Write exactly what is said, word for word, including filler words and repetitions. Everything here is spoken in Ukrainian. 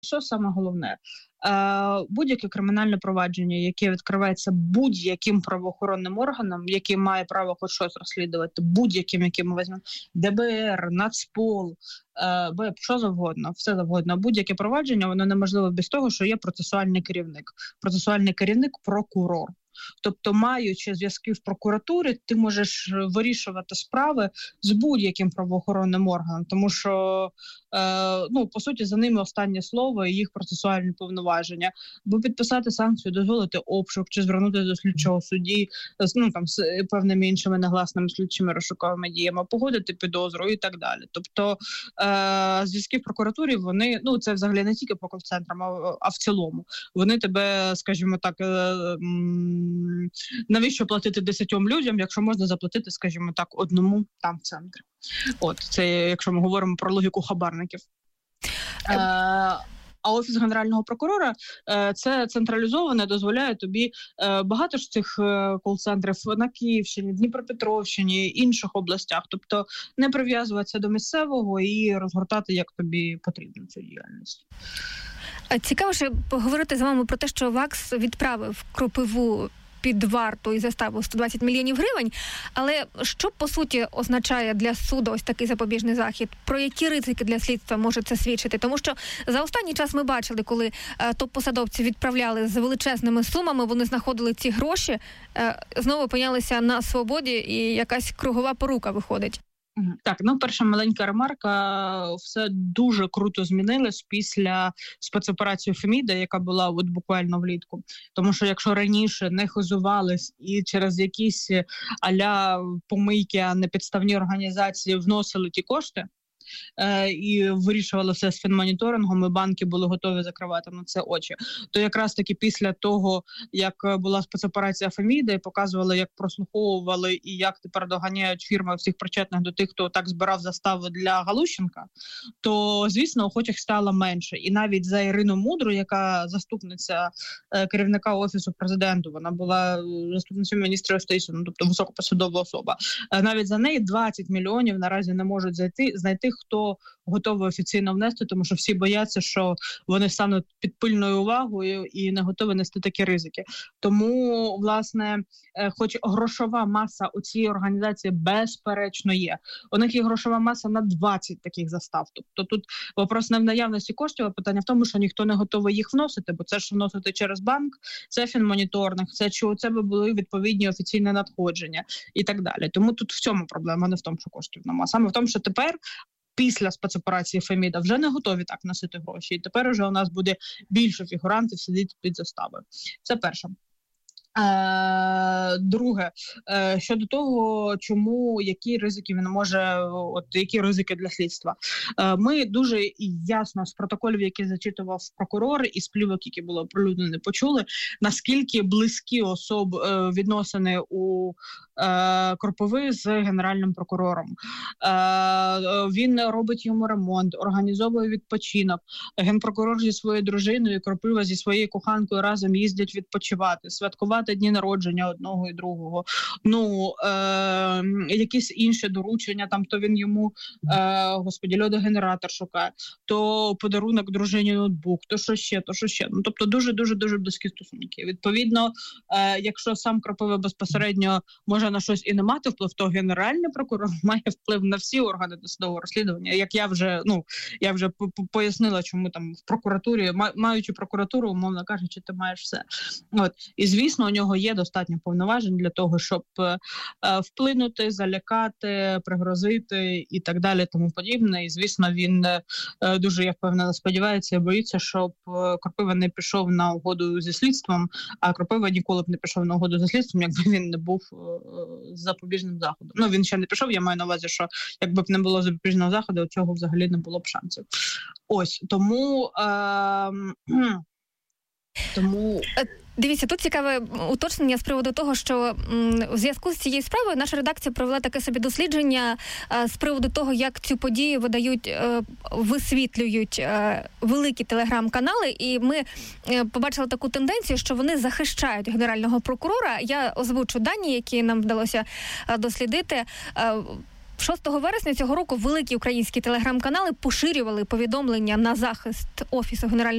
Що саме головне? Е, будь-яке кримінальне провадження, яке відкривається будь-яким правоохоронним органом, який має право хоч щось розслідувати, будь-яким, яким ми візьмемо, Д Б Р, Нацпол, е, Б, що завгодно, все завгодно. Будь-яке провадження, воно неможливо без того, що є процесуальний керівник. Процесуальний керівник – прокурор. Тобто, маючи зв'язки в прокуратурі, ти можеш вирішувати справи з будь-яким правоохоронним органом, тому що, е, ну, по суті, за ними останнє слово і їх процесуальні повноваження. Бо підписати санкцію, дозволити обшук чи звернутися до слідчого судді, ну, там, з певними іншими негласними слідчими розшуковими діями, погодити підозру і так далі. Тобто, е, зв'язки в прокуратурі, вони, ну, це взагалі не тільки по кол-центрам, а, а в цілому. Вони тебе, скажімо так, е, навіщо платити десятьом людям, якщо можна заплатити, скажімо так, одному там в центрі. От, це якщо ми говоримо про логіку хабарників. Е, а Офіс Генерального прокурора е, – це централізоване, дозволяє тобі е, багато ж цих е, кол-центрів на Київщині, Дніпропетровщині, інших областях. Тобто не прив'язуватися до місцевого і розгортати, як тобі потрібно, цю діяльність. Цікаво ще поговорити з вами про те, що ВАКС відправив Кропиву під варту і заставу сто двадцять мільйонів гривень. Але що, по суті, означає для суду ось такий запобіжний захід? Про які ризики для слідства може це свідчити? Тому що за останній час ми бачили, коли е, топ-посадовці відправляли з величезними сумами, вони знаходили ці гроші, е, знову опинялися на свободі і якась кругова порука виходить. Так, ну, перша маленька ремарка. Все дуже круто змінилось після спецоперації Феміда, яка була от буквально влітку. Тому що якщо раніше не хизувались і через якісь а-ля помийки, а не підставні організації вносили ті кошти, і вирішували все з фінмоніторингом, і банки були готові закривати на це очі, то якраз таки після того, як була спецоперація Феміда, і показували, як прослуховували і як тепер доганяють фірми всіх причетних до тих, хто так збирав застави для Галущенка, то, звісно, охочих стало менше. І навіть за Ірину Мудру, яка заступниця керівника Офісу Президента, вона була заступницею міністра юстиції, ну, тобто високопосадова особа, навіть за неї двадцять мільйонів наразі не можуть зайти, знайти, хто готовий офіційно внести, тому що всі бояться, що вони стануть під пильною увагою і не готові нести такі ризики. Тому, власне, хоч грошова маса у цій організації безперечно є. У них є грошова маса на двадцять таких застав. Тобто тут вопрос не в наявності коштів, а питання в тому, що ніхто не готовий їх вносити, бо це ж вносити через банк, це фінмоніторинг, це чи у тебе були відповідні офіційні надходження і так далі. Тому тут в цьому проблема, не в тому, що коштів нема. Саме в тому, що тепер після спецоперації Феміда вже не готові так носити гроші. І тепер уже у нас буде більше фігурантів сидіти під заставою. Це перше. Е, друге, е, щодо того, чому, які ризики він може, от які ризики для слідства. Е, ми дуже ясно з протоколів, які зачитував прокурор, і з плівок, які були оприлюднені, почули, наскільки близькі особ е, відносини у е, Кропиви з генеральним прокурором. Е, він робить йому ремонт, організовує відпочинок. Генпрокурор зі своєю дружиною, Кропива зі своєю коханкою разом їздять відпочивати, святкувати дні народження одного і другого, ну, е, якісь інші доручення, там, то він йому, е, господі, льодогенератор шукає, то подарунок дружині ноутбук, то що ще, то що ще. Ну, тобто дуже-дуже-дуже близькі стосунки. Відповідно, е, якщо сам Кропива безпосередньо може на щось і не мати вплив, то генеральний прокурор має вплив на всі органи досудового розслідування. Як я вже, ну, я вже пояснила, чому там в прокуратурі, маючи прокуратуру, умовно кажучи, ти маєш все. От. І, звісно, у нього є достатньо повноважень для того, щоб е, вплинути, залякати, пригрозити і так далі, тому подібне. І, звісно, він е, дуже, я впевнена, сподівається і боїться, щоб Кропива не пішов на угоду зі слідством, а Кропива ніколи б не пішов на угоду зі слідством, якби він не був е, з запобіжним заходом. Ну, він ще не пішов, я маю на увазі, що якби б не було запобіжного заходу, у цього взагалі не було б шансів. Ось, тому... Е, тому... Дивіться, тут цікаве уточнення з приводу того, що м, у зв'язку з цією справою наша редакція провела таке собі дослідження а, з приводу того, як цю подію видають, а, висвітлюють а, великі телеграм-канали, і ми а, побачили таку тенденцію, що вони захищають генерального прокурора. Я озвучу дані, які нам вдалося а, дослідити. А, шостого вересня цього року великі українські телеграм-канали поширювали повідомлення на захист Офісу Генерального